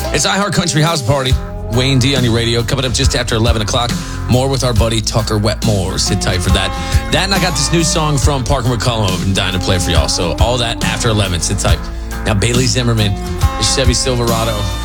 It's iHeart Country House Party. Wayne D on your radio. Coming up just after 11 o'clock. More with our buddy Tucker Wetmore. Sit tight for that. That and I got this new song from Parker McCollum I've been dying to play for y'all. So all that after 11. Sit tight. Now Bailey Zimmerman, the Chevy Silverado.